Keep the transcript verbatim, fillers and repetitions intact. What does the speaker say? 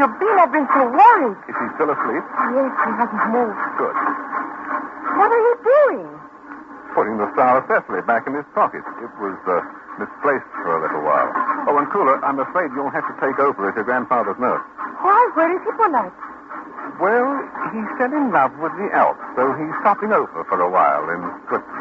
you been? I've been so worried. Is he still asleep? Yes, he hasn't moved. Good. What are you doing? Putting the Star of Thessaly back in his pocket. It was uh, misplaced for a little while. Oh, and Cooler, I'm afraid you'll have to take over as your grandfather's nurse. Why? Where is Hippolyte? Well, he fell in love with the Alps, so he's stopping over for a while in Switzerland.